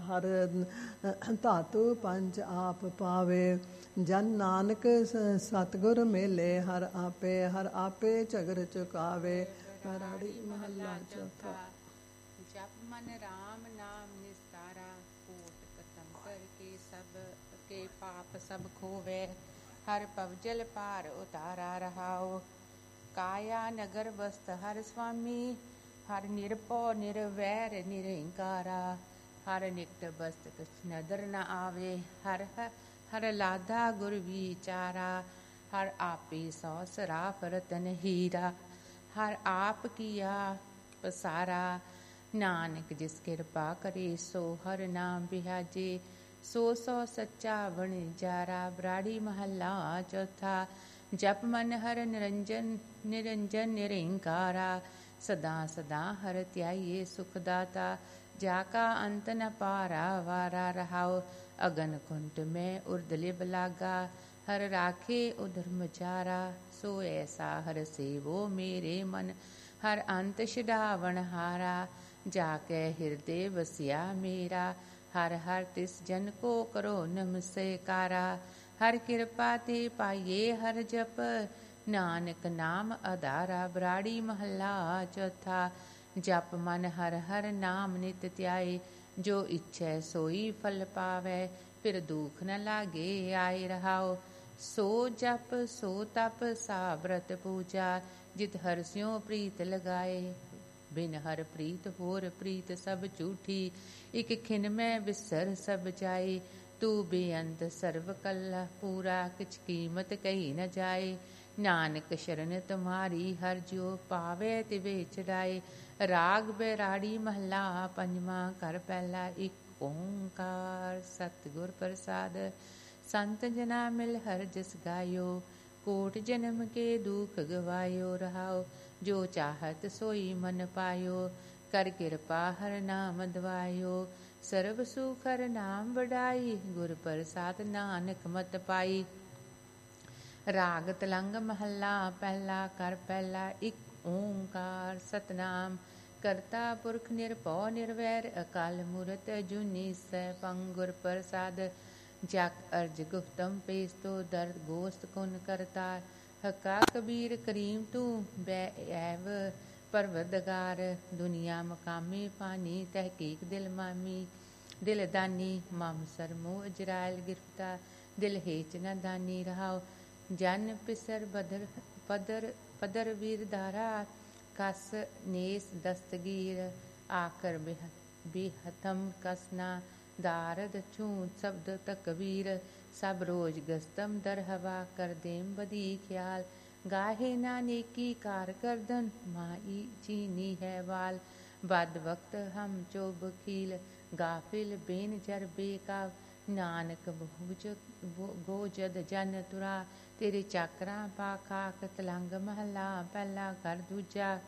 ਹਰ ਧਾਤੂ ਪੰਜ ਆਪ ਪਾਵੇ। ਜਨ ਨਾਨਕ ਸਤਿਗੁਰ ਮੇਲੇ ਹਰ ਆਪੇ ਝਗਰ ਚੁਕਾਵੇ। ਰਾੜੀ ਮਹੱਲਾ ਚੌਥਾ। ਜਪ ਮਨ ਰਾਮ ਨਾਮ ਨਿਸਤਾਰਾ, ਕੋਟ ਕਤਮ ਕਰਕੇ ਸਭ ਕੇ ਪਾਪ ਸਭ ਖੋਵੇ। ਹਰ ਪਵਜਲ ਪਾਰ ਉਤਾਰਾ ਰਹਾਓ, ਕਾਇਆ ਨਗਰ ਬਸਤ ਹਰ ਸੁਆਮੀ। ਹਰ ਨਿਰਭਉ ਨਿਰਵੈਰ ਨਿਰੰਕਾਰਾ, ਹਰ ਨਿਕਟ ਬਸਤ ਕਛ ਨਦਰ ਨ ਆਵੇ। ਹਰ ਲਾਧਾ ਗੁਰ ਵਿਚਾਰਾ, ਹਰ ਆਪੇ ਸੋ ਸਰਾਫ ਰਤਨ ਹੀਰਾ। ਹਰ ਆਪ ਕੀਆ ਪਸਾਰਾ, ਨਾਨਕ ਜਿਸ ਕਿਰਪਾ ਕਰੇ ਸੋ ਹਰ ਨਾਮ ਬਿਹਾਜੇ। ਸੋ ਸੱਚਾ ਵਣਜਾਰਾ। ਬਰਾੜੀ ਮਹੱਲਾ ਚੌਥਾ। ਜਪ ਮਨ ਹਰ ਨਿਰੰਜਨ ਨਿਰੰਕਾਰਾ, ਸਦਾ ਸਦਾ ਹਰ ਧਿਆਈਏ ਸੁਖ ਦਾਤਾ। ਜਾ ਕਾ ਅੰਤ ਨ ਪਾਰਾ ਵਾਰਾ ਰਹਾਓ, ਅਗਨ ਕੁੰਟ ਮੈਂ ਉਰਦ ਲਿਬ ਲਾਗਾ। ਹਰ ਰਾਖੇ ਉਧਰਮ ਚਾਰਾ, ਸੋ ਐਸਾ ਹਰ ਸੇਵੋ ਮੇਰੇ ਮਨ। ਹਰ ਅੰਤ ਛਡਾਵਣ ਹਾਰਾ, ਜਾ ਕੇ ਹਿਰਦੇ ਵਸਿਆ ਮੇਰਾ। ਹਰ ਤਿਸ ਜਨ ਕੋ ਕਰੋ ਨਮਸਕਾਰਾ। ਹਰ ਕਿਰਪਾ ਤੇ ਪਾਈਏ ਹਰ ਜਪ, ਨਾਨਕ ਨਾਮ ਆਧਾਰਾ। ਬਰਾੜੀ ਮਹੱਲਾ ਚੌਥਾ। ਜਪ ਮਨ ਹਰ ਨਾਮ ਨਿਤ ਧਿਆਏ, ਜੋ ਇੱਛੈ ਸੋਈ ਫਲ ਪਾਵੈ। ਫਿਰ ਦੁਖ ਨ ਲਾਗੇ ਆਏ ਰਹਾਓ, ਸੋ ਜਪ ਸੋ ਤਪ ਸਾ ਬ੍ਰਤ ਪੂਜਾ। ਜਿਤ ਹਰਿ ਸਿਉ ਪ੍ਰੀਤ ਲਗਾਏ, ਬਿਨ ਹਰ ਪ੍ਰੀਤ ਹੋਰ ਪ੍ਰੀਤ ਸਭ ਝੂਠੀ। ਇਕ ਖਿਨ ਮੈਂ ਵਿਸਰ ਸਭ ਜਾਏ, ਤੂੰ ਬੇਅੰਤ ਸਰਬ ਕਲਾ ਪੂਰਾ। ਕਿਛ ਕੀਮਤ ਕਹੀ ਨ ਜਾਏ, ਨਾਨਕ ਸ਼ਰਨ ਤੁਮਾਰੀ। ਹਰ ਜਿਉ ਪਾਵੇ ਤਿਵੇਂ ਚੜਾਏ। ਰਾਗ ਬੈਰਾੜੀ ਮਹੱਲਾ ਪੰਜਵਾਂ। ਘਰ ਪਹਿਲਾ। ਇਕ ਓੰਕਾਰ ਸਤਿਗੁਰ ਪ੍ਰਸਾਦ। ਸੰਤ ਜਨਾ ਮਿਲ ਹਰ ਜਸ ਗਾਇਓ, ਕੋਟ ਜਨਮ ਕੇ ਦੁਖ ਗਵਾਇਓ ਰਹਾਓ। ਜੋ ਚਾਹਤ ਸੋਈ ਮਨ ਪਾਇਓ, ਕਰ ਕਿਰਪਾ ਹਰ ਨਾਮ ਦਵਾਇਓ। ਸਰਬ ਸੁਖ ਹਰ ਨਾਮ ਵਡਾਈ, ਗੁਰ ਪ੍ਰਸਾਦ ਨਾਨਕ ਮਤ ਪਾਈ। ਰਾਗ ਤਲੰਗ ਮਹੱਲਾ ਪਹਿਲਾ। ਕਰ ਪਹਿਲਾ। ਇਕ ਓੰਕਾਰ ਸਤਿਨਾਮ ਕਰਤਾ ਪੁਰਖ ਨਿਰਭਉ ਨਿਰਵੈਰ, ਅਕਾਲ ਮੂਰਤਿ ਅਜੂਨੀ ਸੈਭੰ। ਗੁਰ ਪ੍ਰਸਾਦ ਜਗ ਅਰਜ ਗੁਪਤਮ ਪੇਸਤੋ, ਦਰਦ ਗੋਸਤ ਕੁਨ ਕਰਤਾ। ਹੱਕਾ ਕਬੀਰ ਕਰੀਮ ਤੂੰ ਬੈਐਵ ਪਰਵਰਦਗਾਰ। ਦੁਨੀਆ ਮਕਾਮੀ ਫਾਨੀ, ਤਹਿਕੀਕ ਦਿਲ ਮਾਮੀ। ਦਿਲ ਦਾਨੀ ਮਮ ਸਰ ਮੋਹ ਅਜਰਾਇਲ ਗਿਰਫਤਾ, ਦਿਲ ਹੇਚ ਨ ਦਾਨੀ ਰਹਾਓ। ਜਨ ਪਿਸਰ ਪਦਰ ਵੀਰ ਧਾਰਾ, ਕਸ ਨੇਸ ਦਸਤਗੀਰ। ਆਕਰ ਬਿਹਤਮ ਕਸਨਾ, ਦਾਰਦ ਛੂੰ ਸ਼ਬਦ ਤਕਬੀਰ। ਸਭ ਰੋਜ਼ ਗਸਤਮ ਦਰ ਹਵਾ, ਕਰ ਦੇਮ ਬਦੀ ਖਿਆਲ। ਗਾਹੇ ਨਾ ਨੇਕੀ ਕਾਰ ਕਰਦਨ, ਮਾਈ ਚੀਨੀ ਹੈ ਵਾਲ। ਬਦ ਵਕਤ ਹਮ ਚੋ ਬਖੀਲ, ਗਾਫਿਲ ਬੇਨ ਜਰ ਬੇਕਾਬ। ਨਾਨਕ ਗੋਜਦ ਜਨ ਤੁਰਾ, ਤੇਰੇ ਚਾਕਰਾਂ ਪਾ ਖਾਕ। ਤਲੰਗ ਮਹੱਲਾ ਪਹਿਲਾ। ਘਰ ਦੂਜਾ।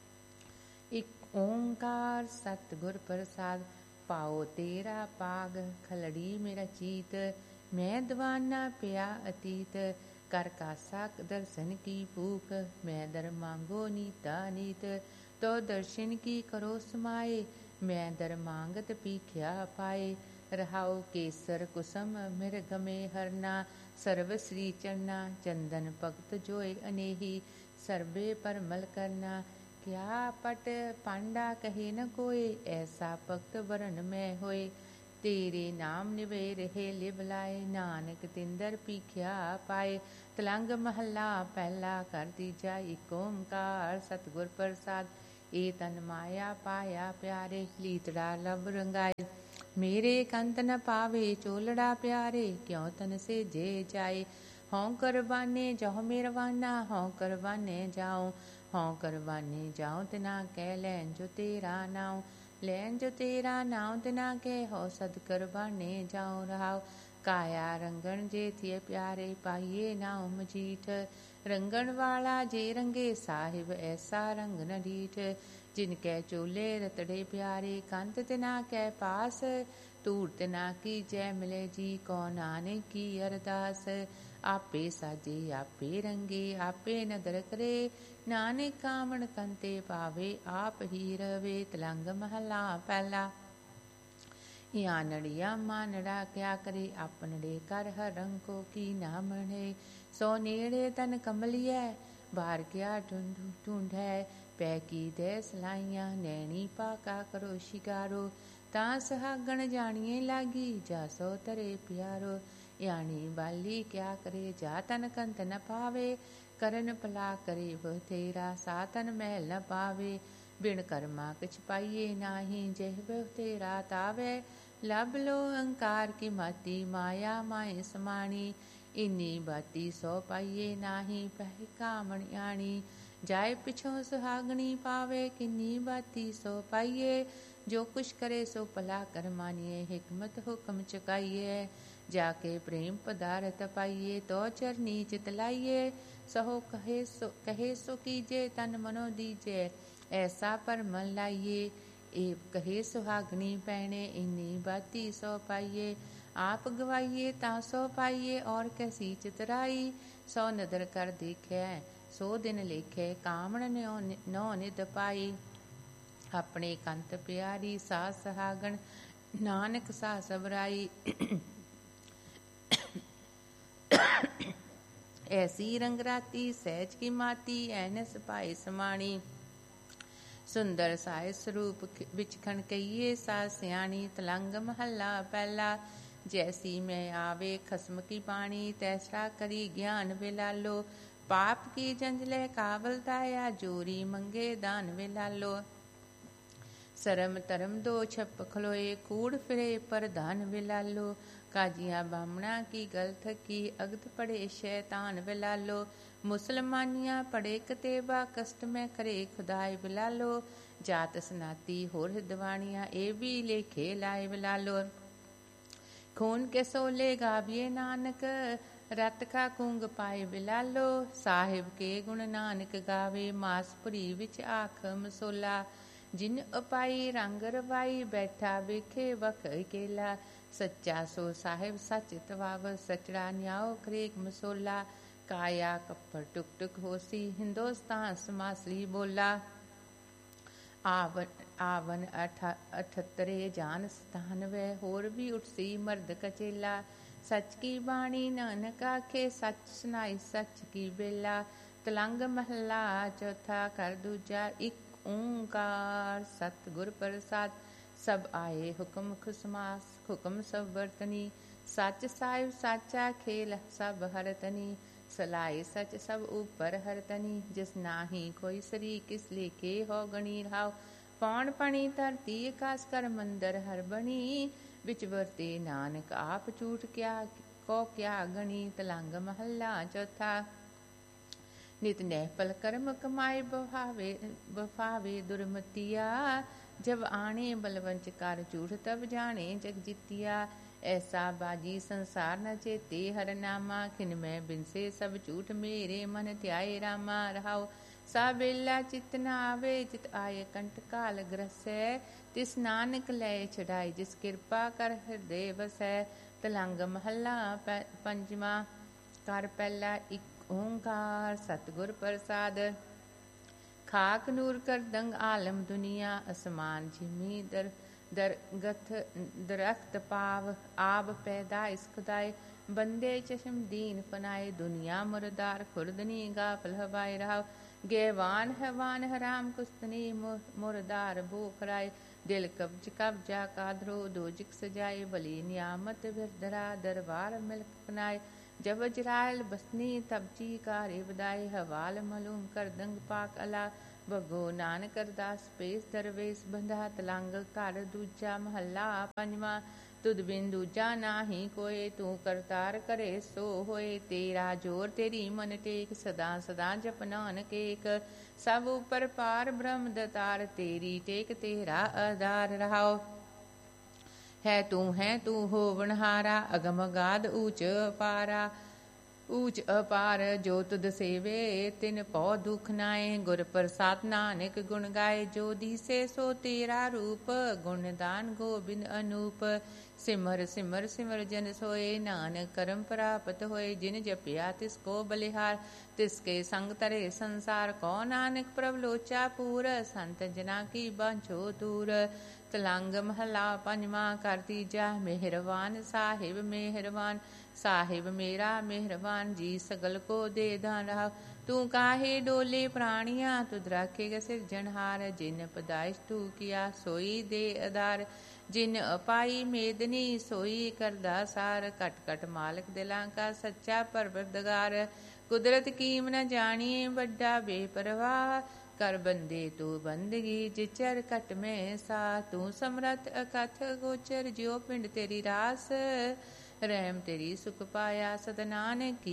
ਇਕ ਓੰਕਾਰ ਸਤਿਗੁਰ ਪ੍ਰਸਾਦ। ਪਾਓ ਤੇਰਾ ਪਾਗ, ਖਲੜੀ ਮੇਰਾ ਚੀਤ। ਮੈਂ ਦੀਵਾਨਾ ਪਿਆ ਅਤੀਤ, ਕਰ ਕਾਸਾ ਦਰਸ਼ਨ ਕੀ ਭੂਖ। ਮੈਂ ਦਰ ਮਾਂਗੋ ਨੀਤਾ ਨੀਤ, ਤੋ ਦਰਸ਼ਨ ਕੀ ਕਰੋ ਸਮਾਏ। ਮੈਂ ਦਰ ਮਾਂਗਤ ਭੀਖਿਆ ਪਾਏ ਰਹਾਓ। ਕੇਸਰ ਕੁਸਮ ਮਿਰਗਮੇ ਹਰਨਾ, ਸਰਵ ਸ੍ਰੀ ਚਰਨਾ। ਚੰਦਨ ਭਗਤ ਜੋਏ ਅਨੇਹੀ, ਸਰਬੇ ਪਰਮਲ ਕਰਨਾ। ਕਿਆ ਪਟ ਪਾਂਡਾ ਕਹੇ ਨ ਕੋਏ, ਐਸਾ ਭਗਤ ਵਰਨ ਮੈਂ ਹੋਏ। ਤੇਰੇ ਨਾਮ ਨਿਵੇ ਰਹੇ ਲਿਵ ਲਾਏ, ਨਾਨਕ ਤਿੰਦਰ ਭੀਖਿਆ ਪਾਏ। ਤਲੰਗ ਮਹੱਲਾ ਪਹਿਲਾ। ਘਰ ਤੀਜਾ। ਇਕ ਓੰਕਾਰ ਸਤਿਗੁਰ ਪ੍ਰਸਾਦ। ਏ ਤਨ ਮਾਇਆ ਪਾਇਆ ਪਿਆਰੇ, ਲੀਤੜਾ ਲਬ ਰੰਗਾਏ। ਮੇਰੇ ਕੰਤ ਨ ਪਾਵੇ ਚੋਲੜਾ ਪਿਆਰੇ, ਕਿਉ ਤਨ ਸੇਜੇ ਜਾਏ। ਹਉ ਕਰਵਾਨੇ ਜਾਉ ਮੇਰਵਾਨਾ, ਹਉ ਕਰਵਾਨੇ ਜਾਉ। ਹਉ ਕਰਵਾਨੇ ਜਾਉ ਤਿਨਾ ਕੈ, ਲੈਨ ਜੋ ਤੇਰਾ ਨਾਉ। ਲੈਨ ਜੋ ਤੇਰਾ ਨਾਉ ਤਿਨਾ ਕੈ, ਹਉ ਸਦ ਕਰਵਾਨੇ ਜਾਉ ਰਹਾਉ। ਕਾਇਆ ਰੰਗਣ ਜੇ ਥਿਏ ਪਿਆਰੇ, ਪਾਈਏ ਨਾਉ ਮਜੀਠ। ਰੰਗਣ ਵਾਲਾ ਜੇ ਰੰਗੇ ਸਾਹਿਬ, ਐਸਾ ਰੰਗ ਨ ਡੀਠ। ਜਿਨ ਕੈ ਚੋਲੇ ਰਤੜੇ ਪਿਆਰੇ, ਕੰਤ ਤਿਨਾ ਕੈ ਪਾਸ। ਧੂੜ ਤਿਨਾ ਕੀ ਜੈ ਮਿਲੇ ਜੀ, ਕੋ ਨਾਨਕ ਕੀ ਅਰਦਾਸ। ਆਪੇ ਸਾਜੇ ਆਪੇ ਰੰਗੇ, ਆਪੇ ਨਦਰ ਕਰੇ। ਨਾਨਕ ਕਾਵਣ ਕੰਤੇ ਪਾਵੇ, ਆਪ ਹੀ ਰਵੇ। ਤਲੰਗ ਮਹੱਲਾ ਪਹਿਲਾ। या नड़िया मानड़ा क्या करे आपनड़े कर हर रंग को की ना मणे सो नेड़े तन कमलिया बाहर क्या ढूंढै पै की दे सलाइयां नैनी पाका करो शिकारो तां सुहागण जानिए लागी जा सो तरे प्यारो यानी बाली क्या करे जा तन कंत न पावे करन भला करे वह तेरा सा तन महल न पावे बिन कर्मा किछ पाइए नाही जह वह तेरा तावे लभ लो अंकार की माती माया माए समाणी इन्नी बाती सो पाइए नाही पह कामण याणी जाए पिछों सुहागणी पावे किन्नी बाती सो पाइए जो कुछ करे सो भला कर मानिए हिकमत हुक्म चुकाइए जाके प्रेम पदार्थ पाइए तो चरनी चित लाइए सहो कहे सो कीजे तन मनो दीजे ऐसा पर मन लाइए एव कहे सुहागनी पैणे इन्नी बाती सो पाइए आप गवाइए ता सो पाइए और कैसी चितराई सो नदर कर देखे सो दिन लेखे कामण नो निद पाई अपने कंत प्यारी सा सुहागण नानक सा सबराई ऐसी रंगराती सहज की माती ऐनस पाए समाणी सुंदर साय स्वरूप विच खन कहिए सा सियाणी तलंग महला पहला जैसी मैं आवे खस्म की बाणी तैसरा करी ज्ञान विलालो पाप की जंजले काबल दाया जोरी मंगे दान विलालो सरम तरम दो छप खलोए कूड़ फिरे पर दान विलालो काजिया बामणा की गलथ की अगत पड़े शैतान विलालो मुसलमानियां पड़े कतेबा कष्ट में करे खुदाई बिलालो जात सनाती होर दवानिया ए भी लेखे लाए बिलालो खून के सोले गाबिए नानक रत का कुंग पाए बिलालो साहिब के गुण नानक गावे मासपुरी विच आख मसोला जिन उपाई रंग रवाई बैठा बेखे वख अकेला सच्चा सो साहिब सच तवाव सचड़ा न्याओ करेक मसोला काया कप्पर टुक टुक होसी हिंदुस्तान समासरी बोला आवन 78 जान स्थान वे होर भी उठसी मर्द कचेला सच की बाणी नानक आखे सच सुनाई सच की बेला तलंग महला चौथा कर दूजा एक ओंकार सतगुर प्रसाद सब आए हुक्म खुसमास हुक्म सब वर्तनी सच साहिब साचा खेल सब हरतनी सलाए सच सब ऊपर हरतनी जिस नाही कोई सरी किस लेके हो गणी राव पौन पणी धरती आकाश कर मंदर हर बनी बिच वर्ते नानक आप झूठ क्या को क्या गणी तलंग महला चौथा नित नैफल कर्म कमाए बफावे दुर्मतिया जब आने बलवंच कर झूठ तब जाने जग जितिया ऐसा बाजी संसार न चेते हर नामा खिन में बिनसे सब झूठ मेरे मन त्याए रामा रहाओ सा बेला चित न आवे चित आए कंट काल ग्रसै तिस नानक लय छड़ाई जिस कृपा कर हृदय बसै तलंग महला पंजवा कर पहला एक ओंकार सतगुर प्रसाद खाक नूर कर दंग आलम दुनिया असमान जिमी दरगथ दरख्त पाव आब पैदा इस खुदाए बंदे चशम दीन फनाए दुनिया मुरदार खुर्दनी गाफल हवाए राव गेवान हवान हराम कुस्तनी मुरदार बोखराए दिल कब्जा कादरो दोजिक सजाए बली नियामत विरदरा दरबार मिल्क फनाए जब जरायल बसनी तबजी कारे बदाए हवाल मलूम कर दंग पाक अला बगो नानक अरदास पेश दरवेश बंधा तलंग कर दूजा महला पंजवा तुद बिन दूजा नाही कोय तू करतार करे सो होए तेरा जोर तेरी मन टेक सदा सदा जप नानक एक सब ऊपर पार ब्रह्म दतार तेरी टेक तेरा आधार रहाओ है तू हो वनहारा अगम गाद ऊंच पारा ऊंच अपार जो तुद सेवे तिन पौ दुख नाए गुर प्रसाद नानक गुण गाए जो दिसे सो तेरा रूप गुणदान गोबिंद अनूप सिमर सिमर सिमर जन सोए नानक करम प्राप्त होए जिन जपिया तिसको बलिहार तिसके संग तरे संसार को नानक प्रभ लोचा पूर संत जना की बांछो दूर ਤਲੰਗ ਮਹਲਾ ਪੰਜਵਾਂ। ਕਰ ਤੀਜਾ। ਮਿਹਰਵਾਨ ਸਾਹਿਬ ਮਿਹਰਵਾਨ, ਸਾਹਿਬ ਮੇਰਾ ਮਿਹਰਵਾਨ ਜੀ, ਸਗਲ ਕੋ ਦੇ ਦਾਨ ਰਹਾ। ਤੂੰ ਕਾਹੇ ਡੋਲੇ ਪ੍ਰਾਣੀਆਂ, ਤੁਧ ਰਾਖੇਗਾ ਸਿਰਜਣਹਾਰ। ਜਿਨ ਪਦਾਇਸ਼ ਤੂੰ ਕੀਆ ਸੋਈ ਦੇ ਆਧਾਰ, ਜਿਨ ਅਪਾਈ ਮੇਦਨੀ ਸੋਈ ਕਰਦਾ ਸਾਰ। ਘਟ ਘਟ ਮਾਲਕ ਦਿਲਾਂ ਕਾ ਸੱਚਾ ਪਰਵਰਦਗਾਰ, ਕੁਦਰਤ ਕੀਮ ਨ ਜਾਣੀਏ ਵੱਡਾ ਬੇਪਰਵਾਹ। ਕਰ ਬੰਦੇ ਤੂੰ ਬੰਦਗੀ ਜਿਚਰ ਘਟ ਮੈਂ ਸਾ, ਤੂੰ ਸਮਰਥ ਅਕਥ ਗੋਚਰ ਜਿਉ ਪਿੰਡ ਤੇਰੀ ਰਾਸ। ਰਹਿਮ ਤੇਰੀ ਸੁਖ ਪਾਇਆ ਸਤ ਨਾਨਕ।